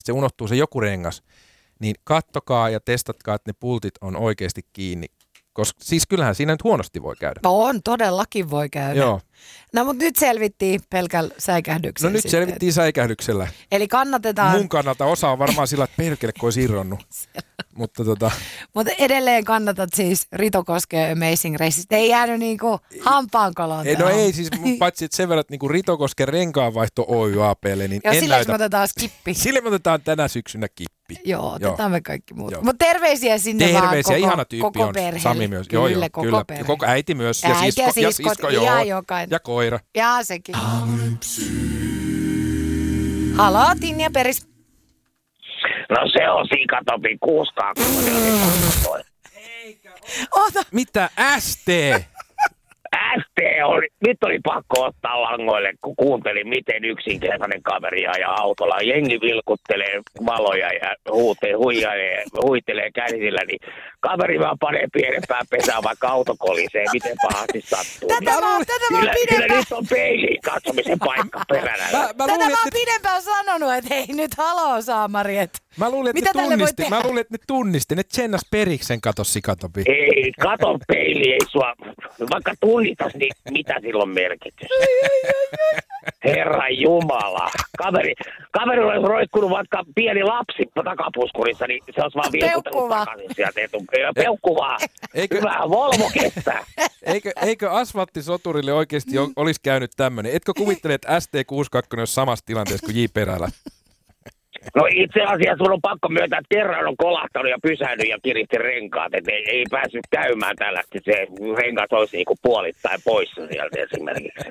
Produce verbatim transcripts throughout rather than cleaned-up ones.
se unohtuu se joku rengas, niin kattokaa ja testatkaa, että ne pultit on oikeasti kiinni. Koska siis kyllähän siinä nyt huonosti voi käydä. On, todellakin voi käydä. Joo. No mutta nyt selvittiin pelkällä säikähdyksellä. No nyt sitten. selvittiin säikähdyksellä. Eli kannatetaan. Mun kannalta osa on varmaan sillä, että perkele, kun olisi irronnut. Mutta tota... Mutta edelleen kannatat siis Rito Koskea Amazing Racesta. Ei jäänyt niinku hampaankoloon. Ei, no ei siis, paitsi että sen verran, että niinku Rito Kosken renkaanvaihto Oy A P:lle, niin joo, en sille näytä... me otetaan skippi. Sille me otetaan tänä syksynä kippi. Joo, otetaan joo. me kaikki muut. Mutta terveisiä sinne terveisiä, vaan koko, ihana tyyppi koko on. perheelle. Sami myös. Kyllä, joo, joo, koko kyllä. perhe. Koko äiti myös. Äiti ja sisko, ja siskot, ja, sisko, joo. jokainen. Ja koira. Ja sekin. Haloo, Tinja Peris. No se on Sikatopi kuusi kaksi. Eikä Ota. Mitä? S T? S T oli, nyt oli pakko ottaa langoille, kun kuuntelin, miten yksinkertainen kaveri ajaa autolla. Jengi vilkuttelee valoja ja huutee, huijailee, huitelee käsillä, niin kaveri vaan panee pienempään pesään, vaikka auto kolisee, miten pahasti sattuu. Tätä niin, mä oon kyllä, pidempään. kyllä nyt on peiliin katsomisen paikka peränä. Mä, mä Tätä luulin, mä oon että pidempään sanonut, että hei nyt haloo Saamari, että Mä luulin, että ne tunnisti. Mä luulin, että ne tunnisti. Ne tsennas periksen kato Sikatopi. Ei, kato peili, ei sua, vaikka tunnistas, niin mitä sillä on merkitys? Herra Jumala. Kaveri, kaveri olisi roikkunut vaikka pieni lapsi takapuskurissa, niin se olisi vaan vilkuttanut takaisin sieltä etu. Peukkuvaa. Eikö, hyvä, Volvo kestää. Eikö, eikö asfalttisoturille oikeasti olisi käynyt tämmöinen? Etkö kuvittele, että S T kuusikymmentäkaksi olisi samassa tilanteessa kuin J. Perälä? No itse asiassa sun on pakko myöntää, että kerran on kolahtanut ja pysähdy ja kiristi renkaat, että ei, ei päässyt käymään tällaista. Se renkaat olisi niinku puolittain poissa sieltä esimerkiksi.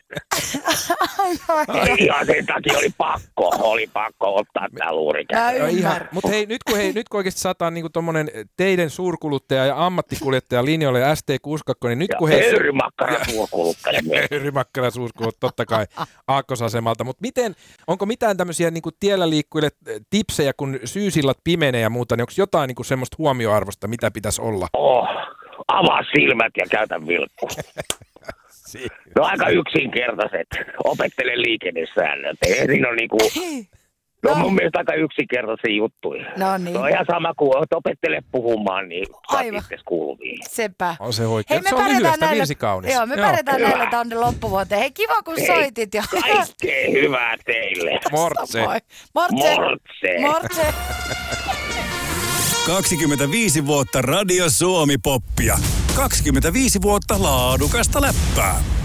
Ihan sen takia oli pakko, oli pakko ottaa tää luuri käteen. Mutta hei, nyt kun, hei, nyt kun oikeasti saadaan niinku tommonen teiden suurkuluttaja ja ammattikuljettaja linjoille S T kuusikymmentäkaksi, niin nyt kun hei... Höyrymakkara suurkuluttaja. Höyrymakkara suurkuluttaja, totta kai aakkosasemalta. Mutta miten, onko mitään tämmöisiä niinku tiellä liikkujille tipsejä, kun syysillat pimenee ja muuta, niin onko jotain niinku semmoista huomioarvosta, mitä pitäisi olla? Oh, avaa silmät ja käytä vilkkua. No aika yksinkertaiset. Opettele liikennesäännöt. Ei siinä on niinku... No, no mun mielestä aika yksinkertaisia juttuja. No niin. No ihan sama kuin olet opettele puhumaan, niin saat itses kuuluviin. Sepä. On se oikein. Se on lyhyestä virsi kaunis. Joo, me pärjätään näillä tonne loppuvuoteen. Hei, kiva kun Hei, soitit. Ja... Kaikkea hyvää teille. Mortse. Mortse. Mortse. Mortse. kaksikymmentäviisi vuotta Radio Suomi-poppia. kaksikymmentäviisi vuotta laadukasta läppää.